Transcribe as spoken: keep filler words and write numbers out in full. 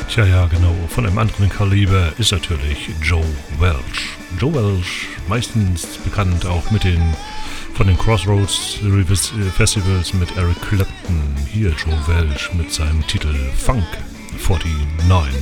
Tja, ja, genau. Von einem anderen Kaliber ist natürlich Joe Welch. Joe Welch, meistens bekannt auch mit den von den Crossroads Festivals mit Eric Clapton. Hier Joe Welch mit seinem Titel Funk neunundvierzig.